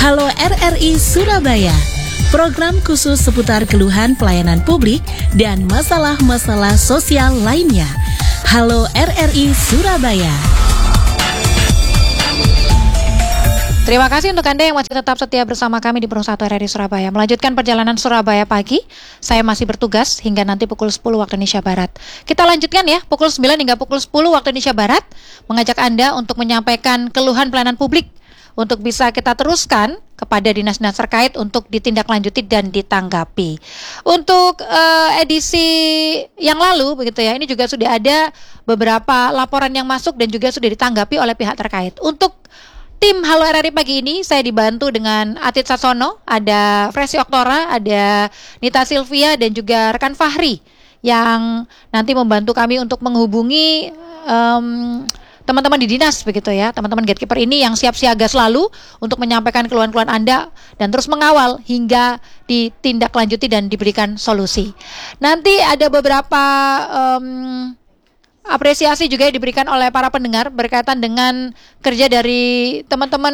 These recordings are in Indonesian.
Halo RRI Surabaya, program khusus seputar keluhan pelayanan publik dan masalah-masalah sosial lainnya. Halo RRI Surabaya. Terima kasih untuk Anda yang masih tetap setia bersama kami di Pro 1 RRI Surabaya. Melanjutkan perjalanan Surabaya pagi, saya masih bertugas hingga nanti pukul 10 waktu Indonesia Barat. Kita lanjutkan ya, pukul 9 hingga pukul 10 waktu Indonesia Barat, mengajak Anda untuk menyampaikan keluhan pelayanan publik untuk bisa kita teruskan kepada dinas-dinas terkait untuk ditindaklanjuti dan ditanggapi. Untuk edisi yang lalu begitu ya, ini juga sudah ada beberapa laporan yang masuk dan juga sudah ditanggapi oleh pihak terkait. Untuk tim Halo RRI pagi ini saya dibantu dengan Atit Sasono, ada Fresi Oktora, ada Nita Silvia dan juga rekan Fahri yang nanti membantu kami untuk menghubungi teman-teman di dinas begitu ya, teman-teman gatekeeper ini yang siap siaga selalu untuk menyampaikan keluhan-keluhan Anda dan terus mengawal hingga ditindaklanjuti dan diberikan solusi. Nanti ada beberapa apresiasi juga yang diberikan oleh para pendengar berkaitan dengan kerja dari teman-teman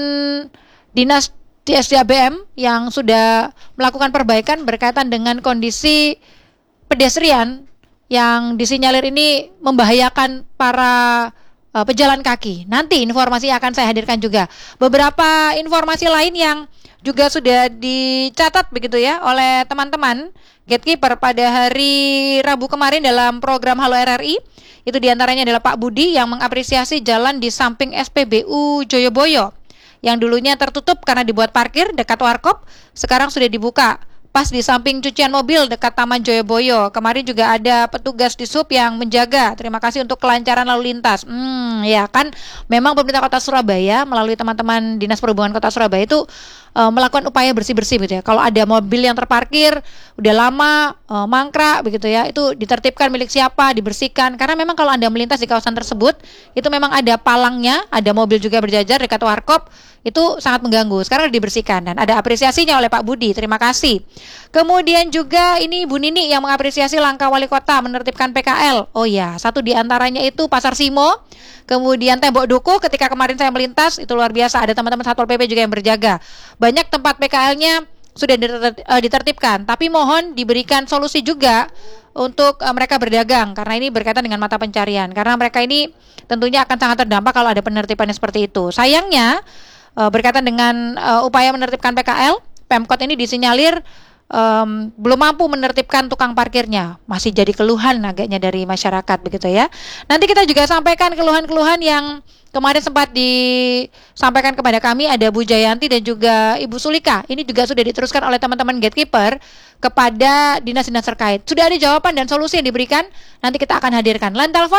dinas di SDABM yang sudah melakukan perbaikan berkaitan dengan kondisi pedestrian yang disinyalir ini membahayakan para pejalan kaki. Nanti informasi akan saya hadirkan juga. Beberapa informasi lain yang juga sudah dicatat begitu ya oleh teman-teman gatekeeper pada hari Rabu kemarin dalam program Halo RRI. Itu diantaranya adalah Pak Budi yang mengapresiasi jalan di samping SPBU Joyoboyo yang dulunya tertutup karena dibuat parkir dekat warkop, sekarang sudah dibuka pas di samping cucian mobil dekat Taman Joyoboyo. Kemarin juga ada petugas di SUB yang menjaga. Terima kasih untuk kelancaran lalu lintas. Ya kan, memang pemerintah Kota Surabaya melalui teman-teman Dinas Perhubungan Kota Surabaya itu melakukan upaya bersih-bersih gitu ya. Kalau ada mobil yang terparkir udah lama mangkrak begitu ya, itu ditertibkan milik siapa, dibersihkan. Karena memang kalau Anda melintas di kawasan tersebut, itu memang ada palangnya, ada mobil juga berjajar dekat warkop, itu sangat mengganggu. Sekarang dibersihkan dan ada apresiasinya oleh Pak Budi. Terima kasih. Kemudian juga ini Bu Nini yang mengapresiasi langkah wali kota menertibkan PKL. Oh ya, satu di antaranya itu Pasar Simo. Kemudian Tembok Duku ketika kemarin saya melintas itu luar biasa, ada teman-teman Satpol PP juga yang berjaga. Banyak tempat PKL-nya sudah ditertibkan, tapi mohon diberikan solusi juga untuk mereka berdagang karena ini berkaitan dengan mata pencarian. Karena mereka ini tentunya akan sangat terdampak kalau ada penertibannya seperti itu. Sayangnya berkaitan dengan upaya menertibkan PKL, Pemkot ini disinyalir belum mampu menertibkan tukang parkirnya. Masih jadi keluhan agaknya dari masyarakat begitu ya. Nanti kita juga sampaikan keluhan-keluhan yang kemarin sempat disampaikan kepada kami. Ada Bu Jayanti dan juga Ibu Sulika. Ini juga sudah diteruskan oleh teman-teman gatekeeper kepada dinas-dinas terkait. Sudah ada jawaban dan solusi yang diberikan. Nanti kita akan hadirkan. Line telepon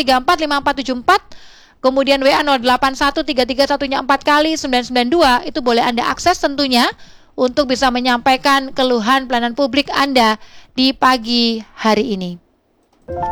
5345474, kemudian WA 081331 4 kali 992. Itu boleh Anda akses tentunya untuk bisa menyampaikan keluhan pelayanan publik Anda di pagi hari ini.